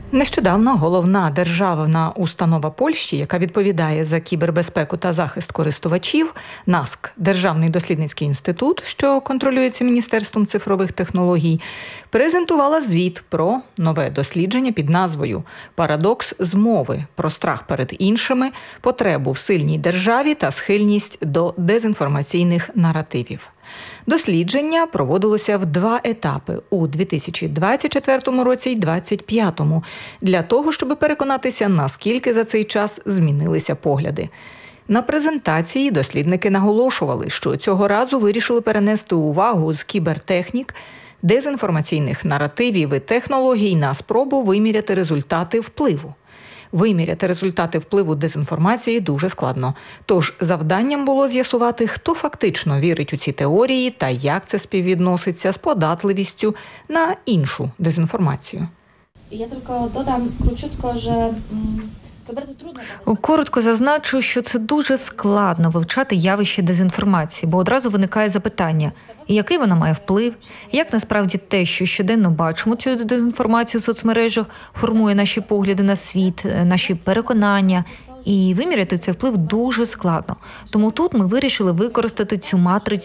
Нещодавно головна державна установа Польщі, яка відповідає за кібербезпеку та захист користувачів, НАСК, Державний дослідницький інститут, що контролюється Міністерством цифрових технологій, презентувала звіт про нове дослідження під назвою «Парадокс змови. Про страх перед іншими, потребу в сильній державі та схильність до дезінформаційних наративів». Дослідження проводилося в 2 етапи – у 2024 році і 2025 для того, щоб переконатися, наскільки за цей час змінилися погляди. На презентації дослідники наголошували, що цього разу вирішили перенести увагу з кібертехнік, дезінформаційних наративів і технологій на спробу виміряти результати впливу. Виміряти результати впливу дезінформації дуже складно. Тож завданням було з'ясувати, хто фактично вірить у ці теорії та як це співвідноситься з податливістю на іншу дезінформацію. Я тільки додам крутчутко, що коротко зазначу, що це дуже складно вивчати явище дезінформації, бо одразу виникає запитання, який вона має вплив, як насправді те, що щоденно бачимо цю дезінформацію в соцмережах, формує наші погляди на світ, наші переконання. І виміряти цей вплив дуже складно. Тому тут ми вирішили використати цю матрицю